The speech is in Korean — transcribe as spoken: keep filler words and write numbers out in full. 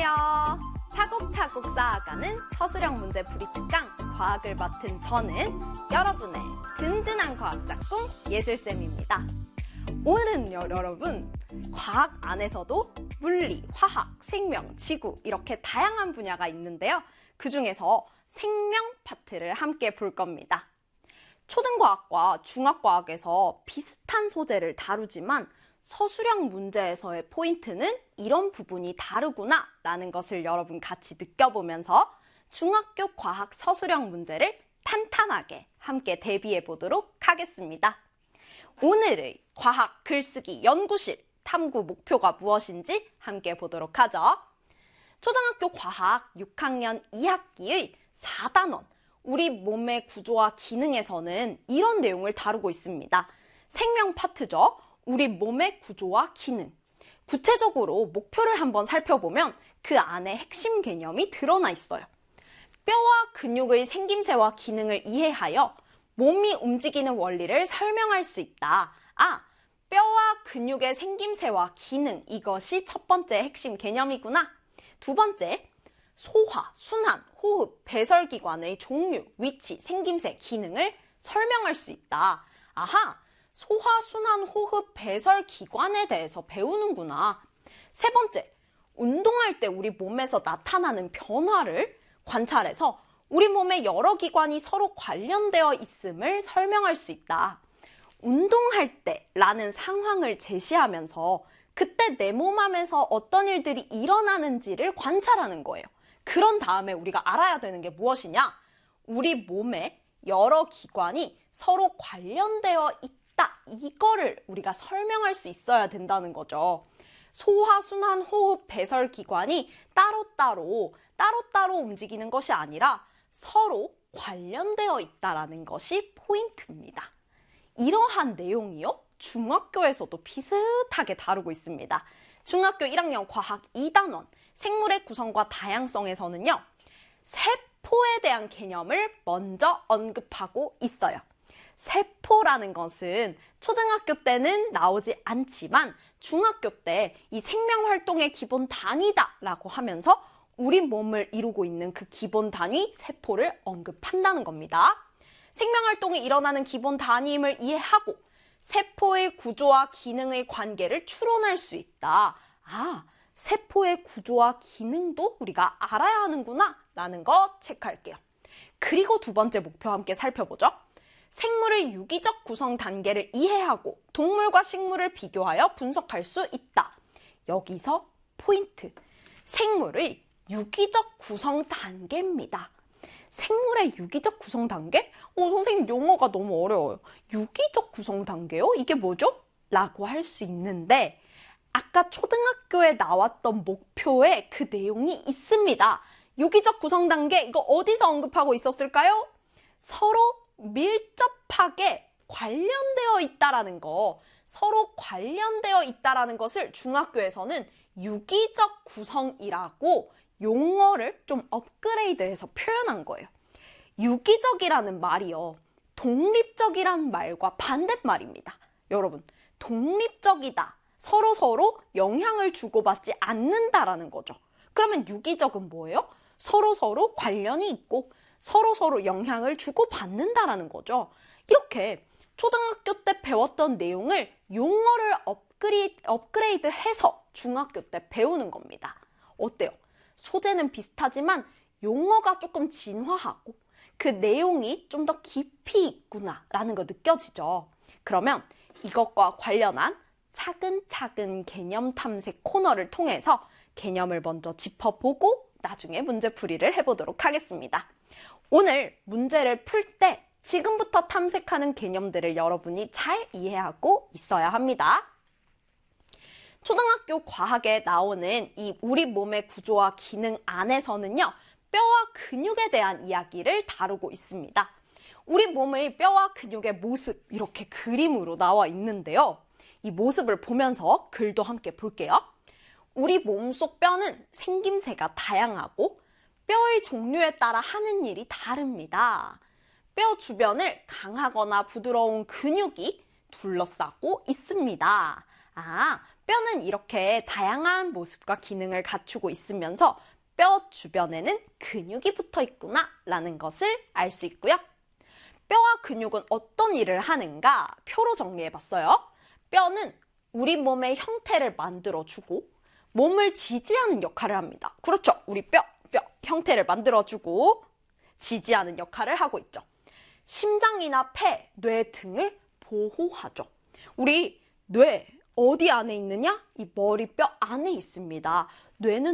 안녕하세요. 차곡차곡 쌓아가는 서술형 문제풀이 특강 과학을 맡은 저는 여러분의 든든한 과학짝꿍 예슬쌤입니다. 오늘은 여러분 과학 안에서도 물리, 화학, 생명, 지구 이렇게 다양한 분야가 있는데요. 그 중에서 생명 파트를 함께 볼 겁니다. 초등과학과 중학과학에서 비슷한 소재를 다루지만 서술형 문제에서의 포인트는 이런 부분이 다르구나 라는 것을 여러분 같이 느껴보면서 중학교 과학 서술형 문제를 탄탄하게 함께 대비해 보도록 하겠습니다. 오늘의 과학 글쓰기 연구실 탐구 목표가 무엇인지 함께 보도록 하죠. 초등학교 과학 육 학년 이 학기의 사 단원 우리 몸의 구조와 기능에서는 이런 내용을 다루고 있습니다. 생명 파트죠. 우리 몸의 구조와 기능. 구체적으로 목표를 한번 살펴보면 그 안에 핵심 개념이 드러나 있어요. 뼈와 근육의 생김새와 기능을 이해하여 몸이 움직이는 원리를 설명할 수 있다. 아, 뼈와 근육의 생김새와 기능, 이것이 첫 번째 핵심 개념이구나. 두 번째, 소화, 순환, 호흡, 배설기관의 종류, 위치, 생김새, 기능을 설명할 수 있다. 아하, 소화, 순환, 호흡, 배설 기관에 대해서 배우는구나. 세 번째, 운동할 때 우리 몸에서 나타나는 변화를 관찰해서 우리 몸의 여러 기관이 서로 관련되어 있음을 설명할 수 있다. 운동할 때라는 상황을 제시하면서 그때 내 몸 안에서 어떤 일들이 일어나는지를 관찰하는 거예요. 그런 다음에 우리가 알아야 되는 게 무엇이냐? 우리 몸의 여러 기관이 서로 관련되어 있다. 이거를 우리가 설명할 수 있어야 된다는 거죠. 소화, 순환, 호흡, 배설 기관이 따로따로 따로따로 움직이는 것이 아니라 서로 관련되어 있다는 것이 포인트입니다. 이러한 내용이요, 중학교에서도 비슷하게 다루고 있습니다. 중학교 일 학년 과학 이 단원 생물의 구성과 다양성에서는요, 세포에 대한 개념을 먼저 언급하고 있어요. 세포라는 것은 초등학교 때는 나오지 않지만 중학교 때 이 생명활동의 기본 단위다 라고 하면서 우리 몸을 이루고 있는 그 기본 단위 세포를 언급한다는 겁니다. 생명활동이 일어나는 기본 단위임을 이해하고 세포의 구조와 기능의 관계를 추론할 수 있다. 아, 세포의 구조와 기능도 우리가 알아야 하는구나 라는 거 체크할게요. 그리고 두 번째 목표 함께 살펴보죠. 생물의 유기적 구성 단계를 이해하고 동물과 식물을 비교하여 분석할 수 있다. 여기서 포인트. 생물의 유기적 구성 단계입니다. 생물의 유기적 구성 단계? 어, 선생님 용어가 너무 어려워요. 유기적 구성 단계요? 이게 뭐죠? 라고 할 수 있는데 아까 초등학교에 나왔던 목표에 그 내용이 있습니다. 유기적 구성 단계, 이거 어디서 언급하고 있었을까요? 서로 밀접하게 관련되어 있다라는 거, 서로 관련되어 있다라는 것을 중학교에서는 유기적 구성이라고 용어를 좀 업그레이드해서 표현한 거예요. 유기적이라는 말이요, 독립적이란 말과 반대말입니다. 여러분, 독립적이다, 서로서로 영향을 주고받지 않는다라는 거죠. 그러면 유기적은 뭐예요? 서로서로 관련이 있고 서로서로 영향을 주고받는다라는 거죠. 이렇게 초등학교 때 배웠던 내용을 용어를 업그레이, 업그레이드해서 중학교 때 배우는 겁니다. 어때요? 소재는 비슷하지만 용어가 조금 진화하고 그 내용이 좀 더 깊이 있구나라는 거 느껴지죠. 그러면 이것과 관련한 차근차근 개념 탐색 코너를 통해서 개념을 먼저 짚어보고 나중에 문제풀이를 해보도록 하겠습니다. 오늘 문제를 풀 때 지금부터 탐색하는 개념들을 여러분이 잘 이해하고 있어야 합니다. 초등학교 과학에 나오는 이 우리 몸의 구조와 기능 안에서는요, 뼈와 근육에 대한 이야기를 다루고 있습니다. 우리 몸의 뼈와 근육의 모습, 이렇게 그림으로 나와 있는데요. 이 모습을 보면서 글도 함께 볼게요. 우리 몸속 뼈는 생김새가 다양하고 뼈의 종류에 따라 하는 일이 다릅니다. 뼈 주변을 강하거나 부드러운 근육이 둘러싸고 있습니다. 아, 뼈는 이렇게 다양한 모습과 기능을 갖추고 있으면서 뼈 주변에는 근육이 붙어 있구나 라는 것을 알 수 있고요. 뼈와 근육은 어떤 일을 하는가 표로 정리해 봤어요. 뼈는 우리 몸의 형태를 만들어주고 몸을 지지하는 역할을 합니다. 그렇죠. 우리 뼈, 뼈 형태를 만들어주고 지지하는 역할을 하고 있죠. 심장이나 폐, 뇌 등을 보호하죠. 우리 뇌 어디 안에 있느냐? 이 머리뼈 안에 있습니다. 뇌는